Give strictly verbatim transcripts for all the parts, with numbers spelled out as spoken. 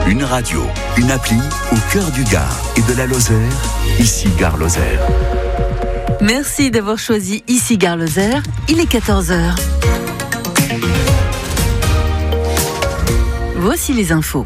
Une radio, une appli au cœur du Gard et de la Lozère, ici Gare Lozère. Merci d'avoir choisi ici Gare Lozère, il est quatorze heures. Voici les infos.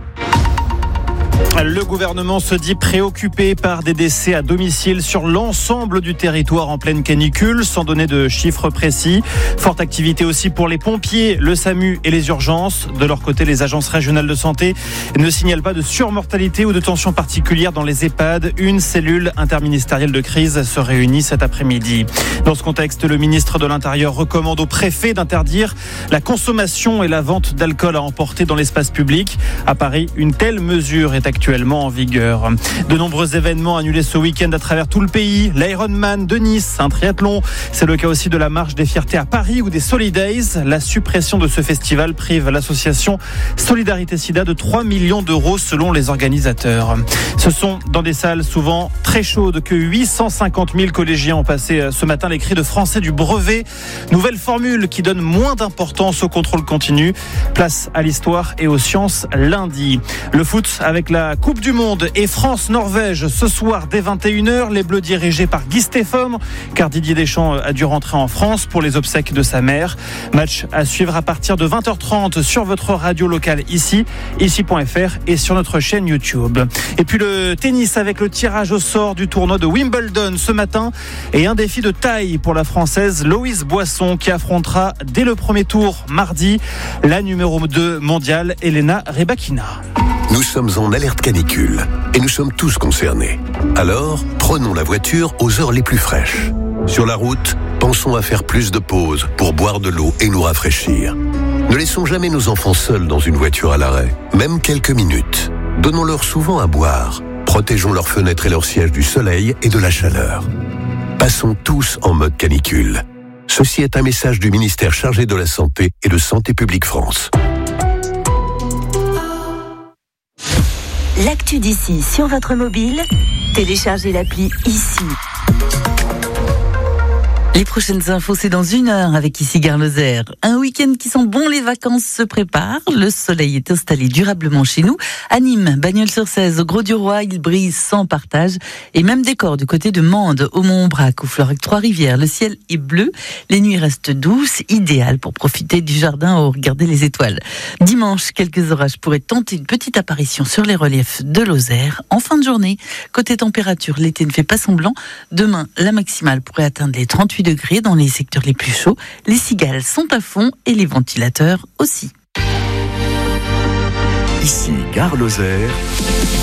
Le gouvernement se dit préoccupé par des décès à domicile sur l'ensemble du territoire en pleine canicule, sans donner de chiffres précis. Forte activité aussi pour les pompiers, le SAMU et les urgences. De leur côté, les agences régionales de santé ne signalent pas de surmortalité ou de tension particulière dans les EHPAD. Une cellule interministérielle de crise se réunit cet après-midi. Dans ce contexte, le ministre de l'Intérieur recommande au préfet d'interdire la consommation et la vente d'alcool à emporter dans l'espace public. À Paris, une telle mesure est actuellement en vigueur. De nombreux événements annulés ce week-end à travers tout le pays. L'Ironman de Nice, un triathlon. C'est le cas aussi de la Marche des Fiertés à Paris ou des Solidays. La suppression de ce festival prive l'association Solidarité Sida de trois millions d'euros selon les organisateurs. Ce sont dans des salles souvent très chaudes que huit cent cinquante mille collégiens ont passé ce matin les cris de français du brevet. Nouvelle formule qui donne moins d'importance au contrôle continu. Place à l'histoire et aux sciences lundi. Le foot avec la Coupe du Monde et France-Norvège ce soir dès vingt et une heures. Les Bleus dirigés par Guy Stéphane, car Didier Deschamps a dû rentrer en France pour les obsèques de sa mère. Match à suivre à partir de vingt heures trente sur votre radio locale ici, ici point f r et sur notre chaîne YouTube. Et puis le tennis avec le tirage au sort du tournoi de Wimbledon ce matin et un défi de taille pour la Française Loïse Boisson qui affrontera dès le premier tour mardi la numéro deux mondiale Elena Rybakina. Nous sommes en alerte canicule et nous sommes tous concernés. Alors, prenons la voiture aux heures les plus fraîches. Sur la route, pensons à faire plus de pauses pour boire de l'eau et nous rafraîchir. Ne laissons jamais nos enfants seuls dans une voiture à l'arrêt, même quelques minutes. Donnons-leur souvent à boire. Protégeons leurs fenêtres et leurs sièges du soleil et de la chaleur. Passons tous en mode canicule. Ceci est un message du ministère chargé de la Santé et de Santé publique France. L'actu d'ici sur votre mobile, téléchargez l'appli ici. Les prochaines infos, c'est dans une heure avec ici Gare Lozère. Un week-end qui sent bon, les vacances se préparent. Le soleil est installé durablement chez nous. À Nîmes, Bagnols-sur-Cèze, au Grau-du-Roi, il brise sans partage. Et même décor du côté de Mende, au Mont-Aubrac, au Florac Trois-Rivières. Le ciel est bleu, les nuits restent douces, idéales pour profiter du jardin ou regarder les étoiles. Dimanche, quelques orages pourraient tenter une petite apparition sur les reliefs de Lozère. En fin de journée, côté température, l'été ne fait pas semblant. Demain, la maximale pourrait atteindre les trente-huit degrés dans les secteurs les plus chauds. Les cigales sont à fond et les ventilateurs aussi. Ici Gare Lozère.